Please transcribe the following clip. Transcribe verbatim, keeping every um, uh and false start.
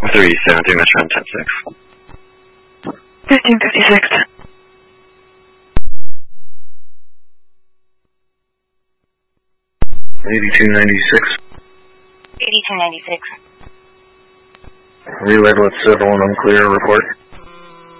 three seventy, Metro ten six. fifteen fifty-six. eighty-two ninety-six. eighty-two ninety-six. Relay with seven one unclear report.